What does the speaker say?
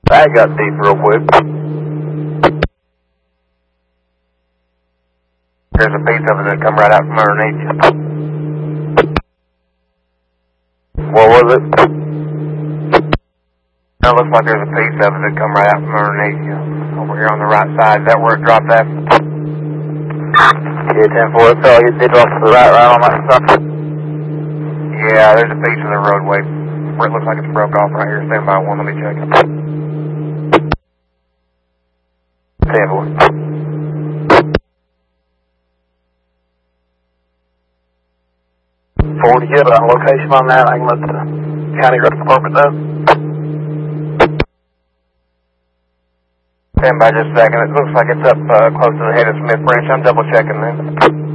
That got deep real quick. There's a piece of it that come right out from underneath you. What was it? It looks like there's a piece of it that come right out from underneath you. Over here on the right side. Is that where it dropped at? Yeah, 10-4. It fell. It did off to the right on that side. Yeah, there's a piece of the roadway where it looks like it's broke off right here. Stand by one. Let me check it. 10-4. Forward to get a location on that. I can let the county road department know. Stand by just a second. It looks like it's up close to the head of Smith Branch. I'm double checking this.